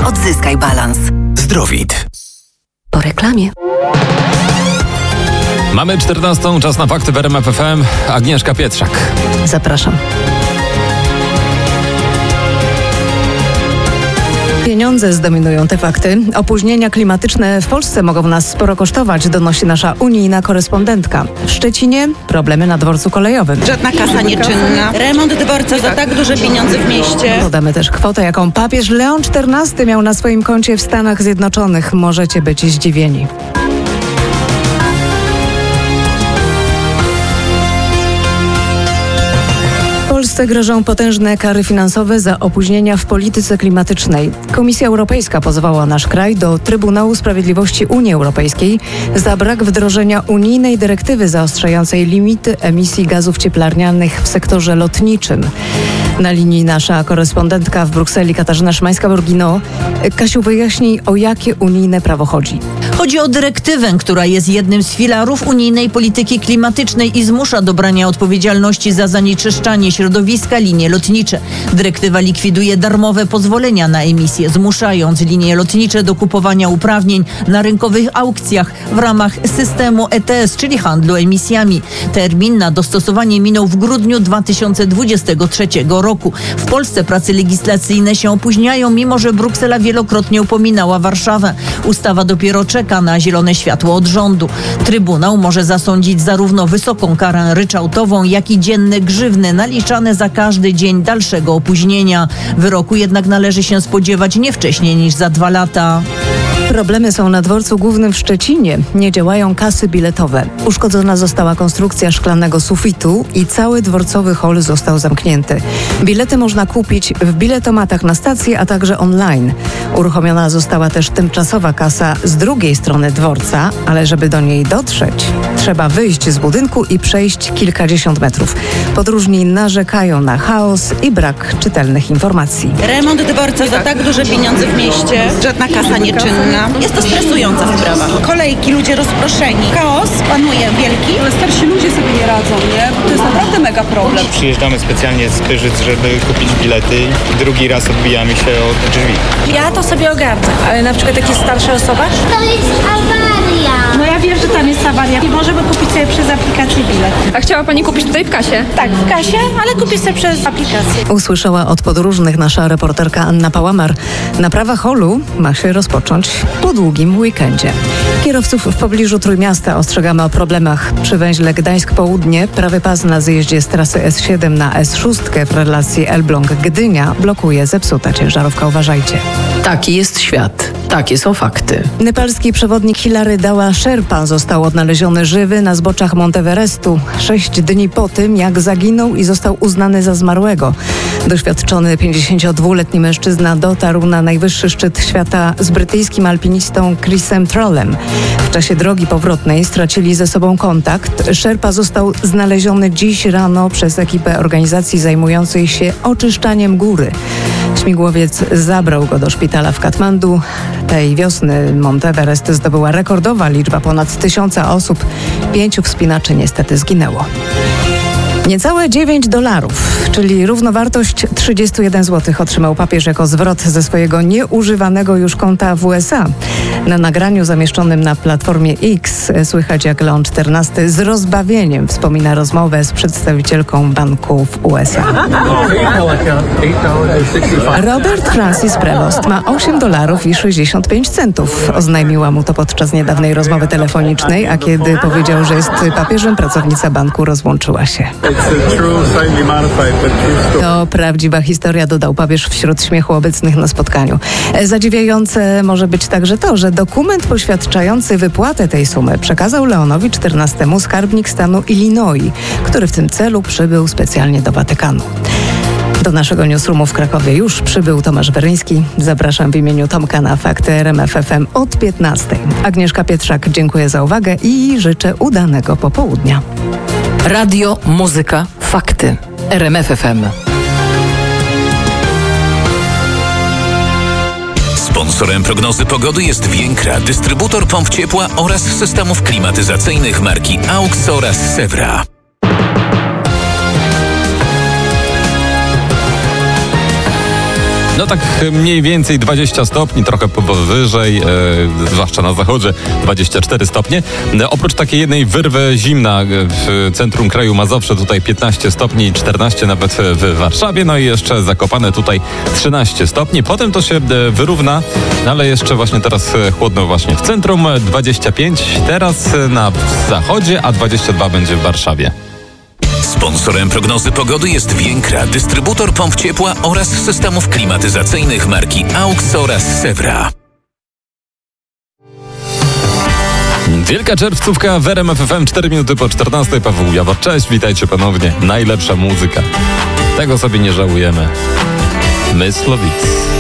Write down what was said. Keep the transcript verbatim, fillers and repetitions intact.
Odzyskaj balans. Zdrowit. Po reklamie. Mamy czternastą, czas na fakty w R M F F M. Agnieszka Pietrzak. Zapraszam. Pieniądze zdominują te fakty. Opóźnienia klimatyczne w Polsce mogą nas sporo kosztować, donosi nasza unijna korespondentka. W Szczecinie problemy na dworcu kolejowym. Żadna kasa nieczynna. Remont dworca za tak duże pieniądze w mieście. Podamy też kwotę, jaką papież Leon czternasty miał na swoim koncie w Stanach Zjednoczonych. Możecie być zdziwieni. Polsce grożą potężne kary finansowe za opóźnienia w polityce klimatycznej. Komisja Europejska pozwała nasz kraj do Trybunału Sprawiedliwości Unii Europejskiej za brak wdrożenia unijnej dyrektywy zaostrzającej limity emisji gazów cieplarnianych w sektorze lotniczym. Na linii nasza korespondentka w Brukseli Katarzyna Szymańska-Borgino. Kasiu, wyjaśnij, o jakie unijne prawo chodzi. Chodzi o dyrektywę, która jest jednym z filarów unijnej polityki klimatycznej i zmusza do brania odpowiedzialności za zanieczyszczanie środowiska linie lotnicze. Dyrektywa likwiduje darmowe pozwolenia na emisję, zmuszając linie lotnicze do kupowania uprawnień na rynkowych aukcjach w ramach systemu E T S, czyli handlu emisjami. Termin na dostosowanie minął w grudniu dwa tysiące dwudziestego trzeciego roku. W Polsce prace legislacyjne się opóźniają, mimo że Bruksela wielokrotnie upominała Warszawę. Ustawa dopiero czeka na zielone światło od rządu. Trybunał może zasądzić zarówno wysoką karę ryczałtową, jak i dzienne grzywny naliczane za każdy dzień dalszego opóźnienia. Wyroku jednak należy się spodziewać nie wcześniej niż za dwa lata. Problemy są na dworcu głównym w Szczecinie. Nie działają kasy biletowe. Uszkodzona została konstrukcja szklanego sufitu i cały dworcowy hol został zamknięty. Bilety można kupić w biletomatach na stacji, a także online. Uruchomiona została też tymczasowa kasa z drugiej strony dworca, ale żeby do niej dotrzeć, trzeba wyjść z budynku i przejść kilkadziesiąt metrów. Podróżni narzekają na chaos i brak czytelnych informacji. Remont dworca za tak duże pieniądze w mieście. Żadna kasa nieczynna. Jest to stresująca sprawa. Kolejki, ludzie rozproszeni. Chaos panuje wielki. Ale starsi ludzie sobie nie radzą, nie? To jest naprawdę mega problem. Przyjeżdżamy specjalnie z Pyrzyc, żeby kupić bilety. Drugi raz odbijamy się od drzwi. Ja to sobie ogarnę, ale na przykład jak jest starsza osoba? To jest awaria. No ja wiem, że tam jest awaria i możemy kupić sobie przez aplikację bilet. A chciała pani kupić tutaj w kasie? Tak, w kasie, ale kupię sobie przez aplikację. Usłyszała od podróżnych nasza reporterka Anna Pałamar. Naprawa holu ma się rozpocząć po długim weekendzie. Kierowców w pobliżu Trójmiasta ostrzegamy o problemach. Przy węźle Gdańsk-Południe prawy pas na zjeździe z trasy S siedem na S sześć w relacji Elbląg-Gdynia blokuje zepsuta ciężarówka. Uważajcie. Taki jest świat. Takie są fakty. Nepalski przewodnik Hilary Dała Sherpa został odnaleziony żywy na zboczach Monteverestu. Sześć dni po tym, jak zaginął i został uznany za zmarłego. Doświadczony pięćdziesięciodwuletni mężczyzna dotarł na najwyższy szczyt świata z brytyjskim alpinistą Chrisem Trollem. W czasie drogi powrotnej stracili ze sobą kontakt. Sherpa został znaleziony dziś rano przez ekipę organizacji zajmującej się oczyszczaniem góry. Śmigłowiec zabrał go do szpitala w Katmandu. Tej wiosny Monteverest zdobyła rekordowa liczba ponad tysiąca osób. Pięciu wspinaczy niestety zginęło. Niecałe dziewięć dolarów, czyli równowartość trzydzieści jeden złotych otrzymał papież jako zwrot ze swojego nieużywanego już konta w U S A. Na nagraniu zamieszczonym na platformie X słychać, jak Leon czternasty z rozbawieniem wspomina rozmowę z przedstawicielką banku w U S A. Robert Francis Prevost ma osiem dolarów i sześćdziesiąt pięć centów. Oznajmiła mu to podczas niedawnej rozmowy telefonicznej, a kiedy powiedział, że jest papieżem, pracownica banku rozłączyła się. To prawdziwa historia, dodał papież wśród śmiechu obecnych na spotkaniu. Zadziwiające może być także to, że dokument poświadczający wypłatę tej sumy przekazał Leonowi czternastemu skarbnik stanu Illinois, który w tym celu przybył specjalnie do Watykanu. Do naszego newsroomu w Krakowie już przybył Tomasz Weryński. Zapraszam w imieniu Tomka na Fakty R M F F M od piętnastej. Agnieszka Pietrzak, dziękuję za uwagę i życzę udanego popołudnia. Radio, muzyka, fakty. R M F F M. Sponsorem prognozy pogody jest Więkra, dystrybutor pomp ciepła oraz systemów klimatyzacyjnych marki AUX oraz Sewra. No tak mniej więcej dwadzieścia stopni, trochę powyżej, e, zwłaszcza na zachodzie dwadzieścia cztery stopnie. E, oprócz takiej jednej wyrwy zimna w centrum kraju Mazowsze, tutaj piętnaście stopni, czternaście nawet w Warszawie, no i jeszcze Zakopane tutaj trzynaście stopni. Potem to się e, wyrówna, ale jeszcze właśnie teraz chłodno właśnie w centrum, dwadzieścia pięć teraz na zachodzie, a dwadzieścia dwa będzie w Warszawie. Sponsorem prognozy pogody jest Więkra, dystrybutor pomp ciepła oraz systemów klimatyzacyjnych marki AUX oraz Sewra. Wielka czerwcówka w R M F F M, cztery minuty po czternastej. Paweł Jawor, cześć, witajcie ponownie. Najlepsza muzyka. Tego sobie nie żałujemy. Myslowic.